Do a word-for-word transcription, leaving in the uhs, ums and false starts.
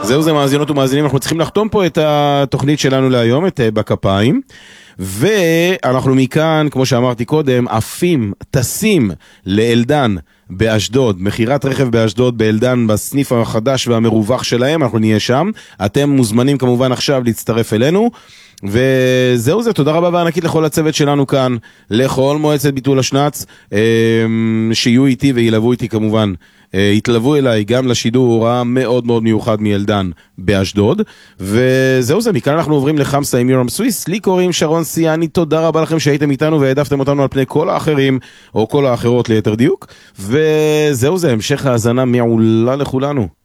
זהו זה מאזינות ומאזינים, אנחנו צריכים לחתום פה את התוכנית שלנו להיום, את בכפיים, ואנחנו מכאן, כמו שאמרתי קודם, עפים, טסים לאלדן באשדוד, מחירת רכב באשדוד, באלדן, בסניף החדש והמרווח שלהם, אנחנו נהיה שם, אתם מוזמנים כמובן עכשיו להצטרף אלינו, וזהו זה, תודה רבה וענקית לכל הצוות שלנו כאן, לכל מועצת ביטול השנץ, שיהיו איתי וילוו איתי כמובן, התלוו אליי גם לשידור הוראה מאוד מאוד מיוחד מאלדן באשדוד, וזהו זה, מכאן אנחנו עוברים לחמסה עם יורם סוויס, לי קוראים שרון סיאני, תודה רבה לכם שהייתם איתנו והעדפתם אותנו על פני כל האחרים, או כל האחרות ליתר דיוק, וזהו זה, המשך האזנה מעולה לכולנו.